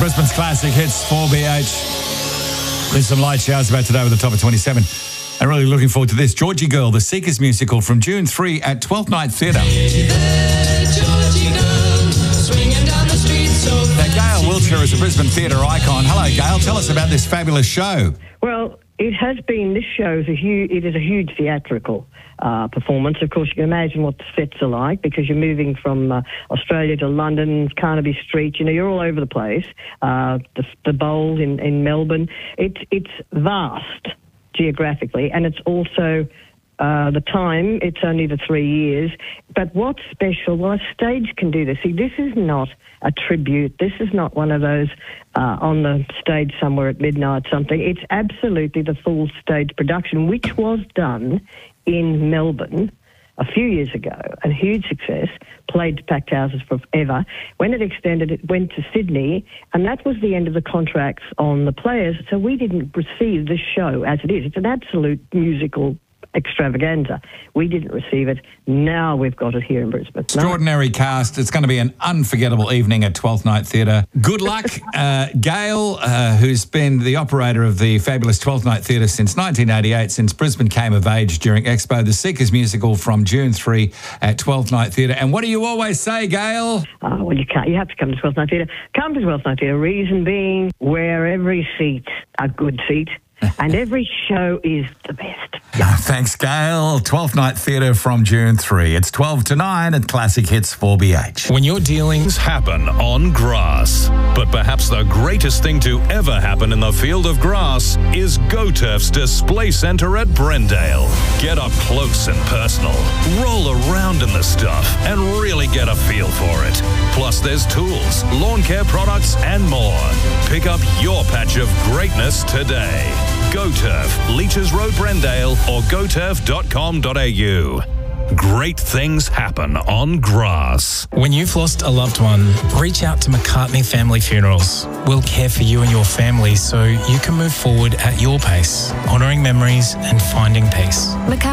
Brisbane's classic hits 4BH. There's some light showers about today with the top of 27. I'm really looking forward to this. Georgie Girl, the Seekers musical from June 3 at 12th Night Theatre. Now, Gail Wiltshire is a Brisbane theatre icon. Hello, Gail. Tell us about this fabulous show. Well, it has been, this show is a huge theatrical performance. Of course, you can imagine what the sets are like because you're moving from Australia to London, Carnaby Street. You know, you're all over the place. The Bowl in Melbourne. It's vast geographically, and it's also the time. It's only the 3 years. But what's special? Well, a stage can do this. See, this is not a tribute. This is not one of those on the stage somewhere at midnight something. It's absolutely the full stage production, which was done in Melbourne a few years ago, a huge success, played to packed houses forever. When it extended, it went to Sydney, and that was the end of the contracts on the players, so we didn't receive this show as it is. It's an absolute musical extravaganza. We didn't receive it. Now we've got it here in Brisbane. Extraordinary cast. It's going to be an unforgettable evening at 12th Night Theatre. Good luck. Gail, who's been the operator of the fabulous 12th Night Theatre since 1988, since Brisbane came of age during Expo, the Seekers musical from June 3 at 12th Night Theatre. And what do you always say, Gail? Well, you can't. You have to come to 12th Night Theatre. Come to 12th Night Theatre. Reason being, where every seat a good seat, and every show is the best. Thanks, Gail. 12th Night Theatre from June 3. It's 12 to 9 at Classic Hits 4BH. When your dealings happen on grass. But perhaps the greatest thing to ever happen in the field of grass is GoTurf's Display Centre at Brendale. Get up close and personal, roll around in the stuff, and really get a feel for it. Plus, there's tools, lawn care products, and more. Pick up your patch of greatness today. GoTurf, Leeches Road, Brendale, or goturf.com.au. Great things happen on grass. When you've lost a loved one, reach out to McCartney Family Funerals. We'll care for you and your family so you can move forward at your pace, honouring memories and finding peace.